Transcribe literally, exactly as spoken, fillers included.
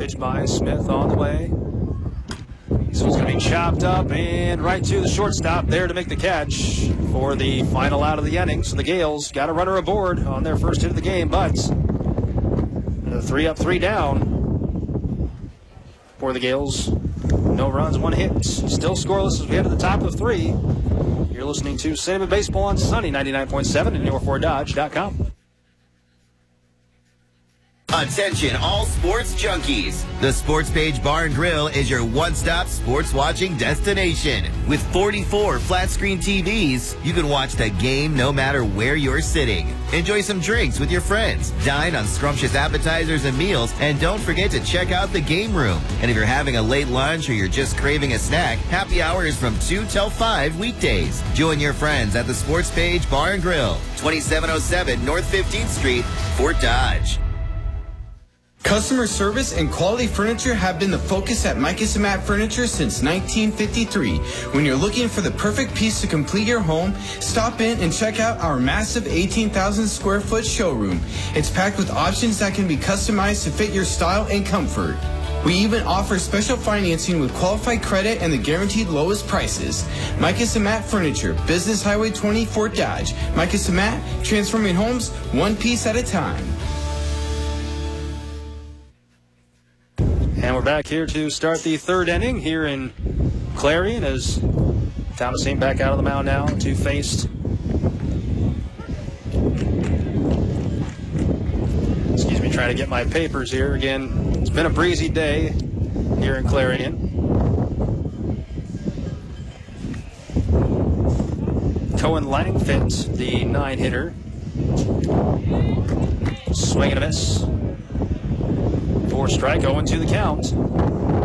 Pitch by Smith on the way. This one's going to be chopped up and right to the shortstop there to make the catch for the final out of the inning. So the Gales got a runner aboard on their first hit of the game, but three up, three down for the Gales. No runs, one hit. Still scoreless as we head to the top of three. You're listening to Cinnamon Baseball on Sunny ninety-nine point seven and your ford dodge dot com. Attention all sports junkies. The Sports Page Bar and Grill is your one-stop sports watching destination. With forty-four flat-screen T Vs, you can watch the game no matter where you're sitting. Enjoy some drinks with your friends. Dine on scrumptious appetizers and meals. And don't forget to check out the game room. And if you're having a late lunch or you're just craving a snack, happy hour is from two till five weekdays. Join your friends at the Sports Page Bar and Grill, twenty-seven oh seven North fifteenth Street, Fort Dodge. Customer service and quality furniture have been the focus at Micus and Matt Furniture since nineteen fifty-three. When you're looking for the perfect piece to complete your home, stop in and check out our massive eighteen thousand square foot showroom. It's packed with options that can be customized to fit your style and comfort. We even offer special financing with qualified credit and the guaranteed lowest prices. Micus and Matt Furniture, Business Highway twenty, Fort Dodge. Micus and Matt, transforming homes one piece at a time. And we're back here to start the third inning here in Clarion as Thomas Saint back out of the mound now, two-faced. Excuse me, trying to get my papers here. Again, it's been a breezy day here in Clarion. Cohen Langford, the nine-hitter. Swing and a miss. Four strike, oh and two the count.